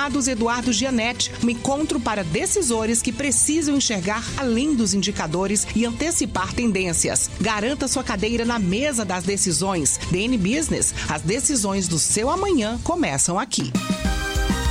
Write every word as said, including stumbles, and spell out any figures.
Premiados Eduardo Gianetti, um encontro para decisores que precisam enxergar além dos indicadores e antecipar tendências. Garanta sua cadeira na mesa das decisões. D N Business, as decisões do seu amanhã começam aqui.